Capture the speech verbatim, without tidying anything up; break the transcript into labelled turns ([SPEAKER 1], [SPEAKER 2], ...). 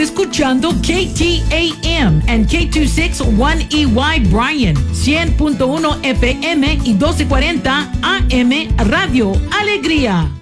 [SPEAKER 1] Escuchando K T A M and K dos sesenta y uno E Y Bryan, cien punto uno F M y doce cuarenta A M Radio Alegría.